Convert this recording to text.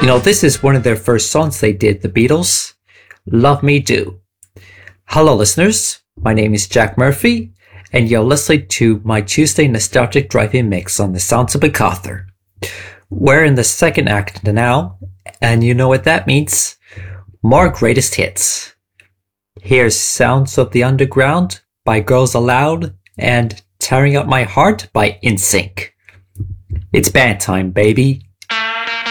This is one of their first songs they did, the Beatles. Love Me Do. Hello, listeners. My name is Jack Murphy, and you're listening to my Tuesday Nostalgic Drive-In Mix on the Sounds of MacArthur. We're in the second act now, and you know what that means. More greatest hits. Here's Sounds of the Underground by Girls Aloud and Tearing Up My Heart by NSYNC. It's band time, baby.